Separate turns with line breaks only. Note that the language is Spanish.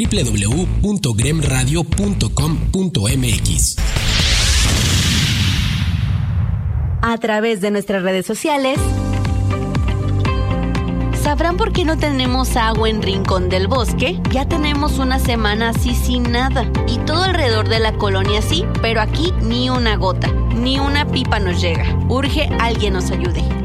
www.gremradio.com.mx.
A través de nuestras redes sociales, ¿sabrán por qué no tenemos agua en Rincón del Bosque? Ya tenemos una semana así sin nada. Y todo alrededor de la colonia sí, pero aquí ni una gota, ni una pipa nos llega. Urge alguien nos ayude.